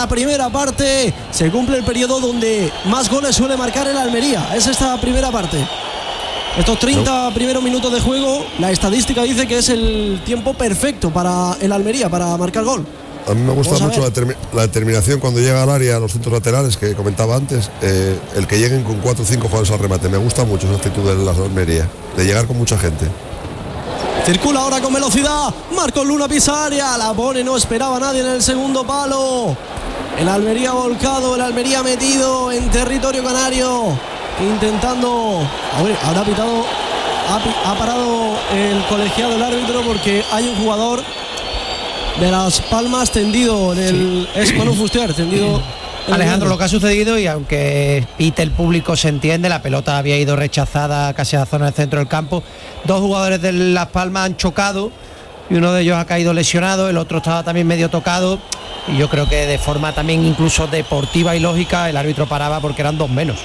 la primera parte. Se cumple el periodo donde más goles suele marcar el Almería. Es esta primera parte. Estos 30 primeros minutos de juego, la estadística dice que es el tiempo perfecto para el Almería, para marcar gol. A mí me gusta mucho la determinación cuando llega al área, los centros laterales que comentaba antes, el que lleguen con 4 o 5 jugadores al remate. Me gusta mucho esa actitud de la Almería, de llegar con mucha gente. Circula ahora con velocidad, Marcos Luna pisa área, la pone, no esperaba nadie en el segundo palo. El Almería volcado, el Almería metido en territorio canario, intentando, ahora ha parado el colegiado del árbitro porque hay un jugador de Las Palmas tendido en el Manu Fuster, tendido. Alejandro, lo que ha sucedido, y aunque pite el público se entiende, la pelota había ido rechazada casi a la zona del centro del campo. 2 jugadores de Las Palmas han chocado y uno de ellos ha caído lesionado, el otro estaba también medio tocado, y yo creo que de forma también incluso deportiva y lógica el árbitro paraba porque eran 2 menos.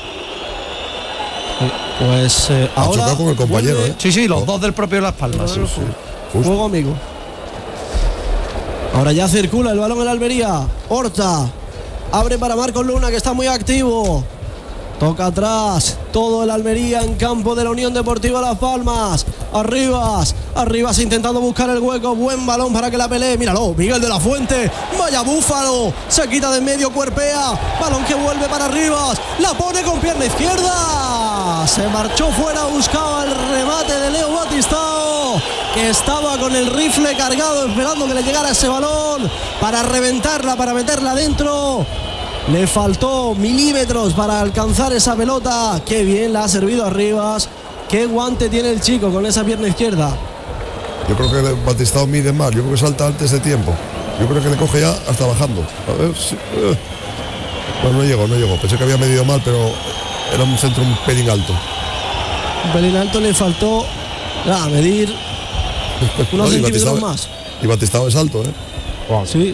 Pues ahora chocado con el compañero, Sí, los 2 del propio Las Palmas. Sí. Juego amigo. Ahora ya circula el balón en la Almería. Horta abre para Marcos Luna, que está muy activo. Toca atrás, todo el Almería en campo de la Unión Deportiva Las Palmas. Arribas intentando buscar el hueco. Buen balón para que la pelee. Míralo, Miguel de la Fuente. Vaya búfalo. Se quita de en medio, cuerpea. Balón que vuelve para Arribas. La pone con pierna izquierda. Se marchó fuera, buscaba el remate de Leo Batistao, que estaba con el rifle cargado esperando que le llegara ese balón para reventarla, para meterla dentro. Le faltó milímetros para alcanzar esa pelota. Qué bien la ha servido Arribas. Qué guante tiene el chico con esa pierna izquierda. Yo creo que Batistao mide mal, yo creo que salta antes de tiempo. Yo creo que le coge ya hasta bajando. A ver si... No llegó. Pensé que había medido mal, pero era un centro un pelín alto. Un pelín alto, le faltó medir unos centímetros más. Y Batistao es alto, Wow. Sí.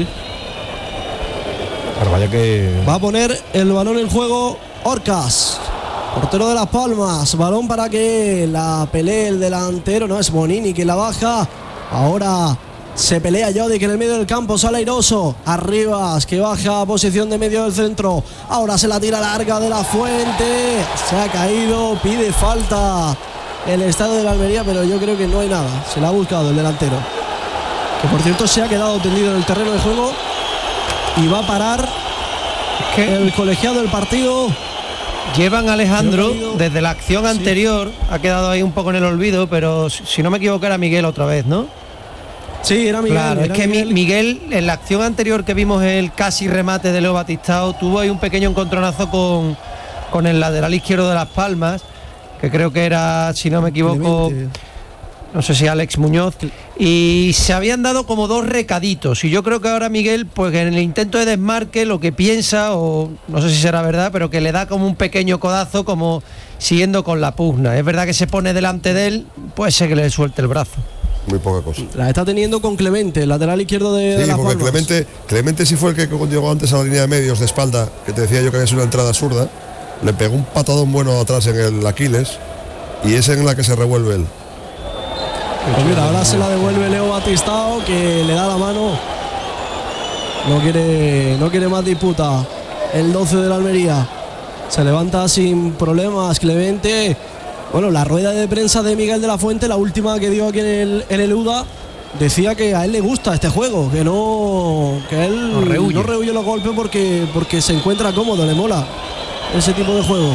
Pero vaya que... Va a poner el balón en juego Orcas, portero de Las Palmas. Balón para que la pelee el delantero. No, es Bonini que la baja. Ahora se pelea Jodi, que en el medio del campo sale airoso. Arribas, que baja a posición de medio del centro. Ahora se la tira larga de la Fuente. Se ha caído, pide falta el estadio de la Almería, pero yo creo que no hay nada. Se la ha buscado el delantero, que por cierto se ha quedado tendido en el terreno de juego. Y va a parar el colegiado del partido. Llevan a Alejandro desde la acción anterior, ha quedado ahí un poco en el olvido, pero si no me equivoco era Miguel otra vez, ¿no? Sí, era Miguel. Claro, es que Miguel en la acción anterior que vimos el casi remate de Leo Batistao, tuvo ahí un pequeño encontronazo con el lateral izquierdo de Las Palmas, que creo que era, si no me equivoco, no sé si Alex Muñoz, y se habían dado como 2 recaditos, y yo creo que ahora Miguel, pues en el intento de desmarque, lo que piensa, o no sé si será verdad, pero que le da como un pequeño codazo, como siguiendo con la pugna. Es verdad que se pone delante de él, puede ser que le suelte el brazo. Muy poca cosa. La está teniendo con Clemente, el lateral izquierdo de Las Palmas. Clemente sí fue el que llegó antes a la línea de medios de espalda, que te decía yo que había sido una entrada zurda. Le pegó un patadón bueno atrás en el Aquiles, y es en la que se revuelve él. Pues mira, ahora se la devuelve Leo Batistao, que le da la mano. No quiere más disputa el 12 de la Almería. Se levanta sin problemas Clemente. Bueno, la rueda de prensa de Miguel de la Fuente, la última que dio aquí en el UDA, decía que a él le gusta este juego, que él no rehuye los golpes porque se encuentra cómodo, le mola ese tipo de juego.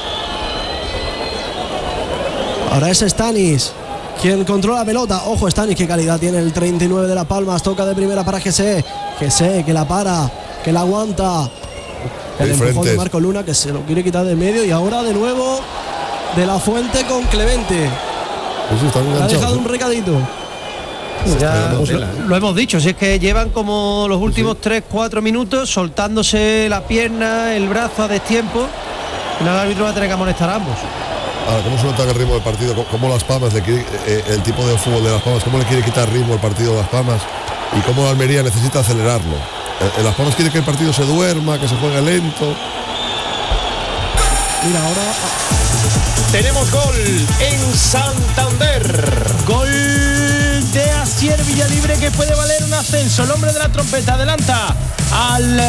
Ahora es Stanis quien controla la pelota. Ojo, Stanis, qué calidad tiene el 39 de Las Palmas. Toca de primera para Jesse, que la para, que la aguanta. El empujón de Marcos Luna, que se lo quiere quitar de medio. Y ahora de nuevo de la Fuente con Clemente. Ha dejado un recadito. Ya, lo hemos dicho, si es que llevan como los últimos 3-4 minutos soltándose la pierna, el brazo a destiempo. Y el árbitro va a tener que amonestar a ambos. Ahora, ¿cómo se nota el ritmo del partido? ¿Cómo Las Palmas, el tipo de fútbol de Las Palmas, cómo le quiere quitar ritmo al partido de Las Palmas? Y cómo la Almería necesita acelerarlo. Las Palmas quiere que el partido se duerma, que se juegue lento. Mira, ahora tenemos gol en Santander. Gol de Asier Villalibre, que puede valer un ascenso. El hombre de la trompeta adelanta al